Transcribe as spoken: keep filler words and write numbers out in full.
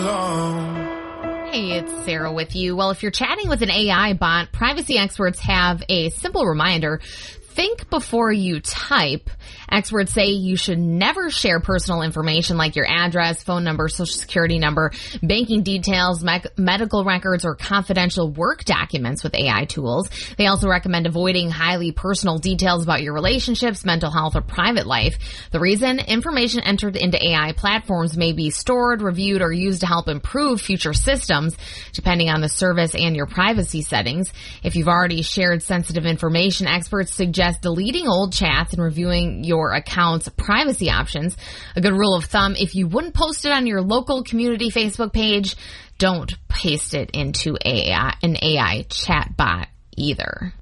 Hey, it's Sarah with you. Well, if you're chatting with an A I bot, privacy experts have a simple reminder. Think before you type. Experts say you should never share personal information like your address, phone number, social security number, banking details, me- medical records, or confidential work documents with A I tools. They also recommend avoiding highly personal details about your relationships, mental health, or private life. The reason? Information entered into A I platforms may be stored, reviewed, or used to help improve future systems, depending on the service and your privacy settings. If you've already shared sensitive information, experts suggest deleting old chats and reviewing your account's privacy options. A good rule of thumb, if you wouldn't post it on your local community Facebook page, don't paste it into A I, an A I chat bot either.